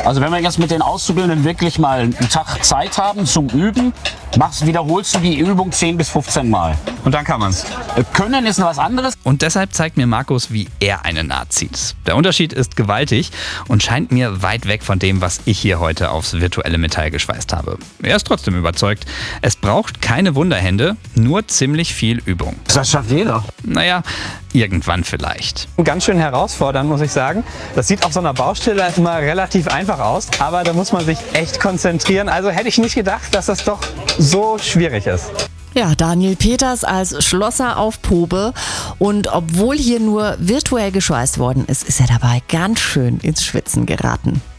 Also wenn wir jetzt mit den Auszubildenden wirklich mal einen Tag Zeit haben zum Üben, wiederholst du die Übung 10 bis 15 Mal. Und dann kann man's. Können ist noch was anderes. Und deshalb zeigt mir Markus, wie er eine Naht zieht. Der Unterschied ist gewaltig und scheint mir weit weg von dem, was ich hier heute aufs virtuelle Metall geschweißt habe. Er ist trotzdem überzeugt, es braucht keine Wunderhände, nur ziemlich viel Übung. Das schafft jeder. Naja, irgendwann vielleicht. Ganz schön herausfordernd, muss ich sagen. Das sieht auf so einer Baustelle immer relativ einfach aus, aber da muss man sich echt konzentrieren. Also hätte ich nicht gedacht, dass das doch so schwierig ist. Ja, Daniel Peters als Schlosser auf Probe. Und obwohl hier nur virtuell geschweißt worden ist, ist er dabei ganz schön ins Schwitzen geraten.